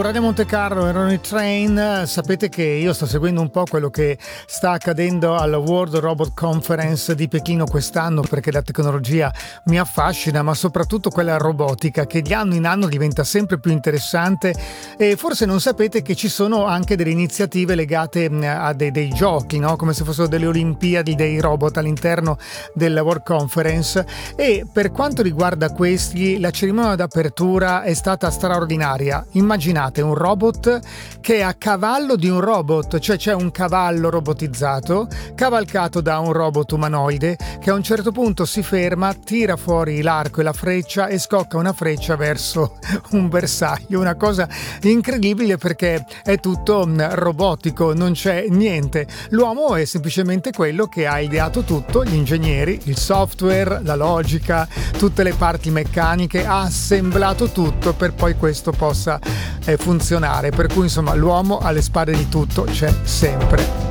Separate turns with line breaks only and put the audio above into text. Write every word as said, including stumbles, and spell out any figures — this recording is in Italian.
Radio Monte Carlo e Ronnie Train. Sapete che io sto seguendo un po' quello che sta accadendo alla World Robot Conference di Pechino quest'anno, perché la tecnologia mi affascina, ma soprattutto quella robotica che di anno in anno diventa sempre più interessante. E forse non sapete che ci sono anche delle iniziative legate a dei, dei giochi, no? Come se fossero delle Olimpiadi dei robot all'interno della World Conference. E per quanto riguarda questi, la cerimonia d'apertura è stata straordinaria. Immaginate un robot che è a cavallo di un robot, cioè c'è un cavallo robotizzato cavalcato da un robot umanoide che a un certo punto si ferma, tira fuori l'arco e la freccia e scocca una freccia verso un bersaglio. Una cosa incredibile, perché è tutto robotico, non c'è niente. L'uomo è semplicemente quello che ha ideato tutto, gli ingegneri, il software, la logica, tutte le parti meccaniche, ha assemblato tutto per poi questo possa eh, funzionare. Per cui insomma l'uomo alle spalle di tutto c'è sempre.